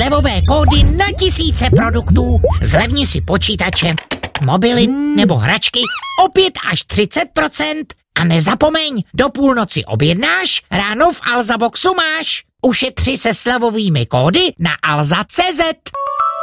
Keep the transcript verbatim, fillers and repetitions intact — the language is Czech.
slevové kódy na tisíce produktů. Zlevni si počítače, mobily nebo hračky o pět až třicet procent. A nezapomeň, do půlnoci objednáš, ráno v Alza Boxu máš. Ušetři se slevovými kódy na alza tečka cé zet.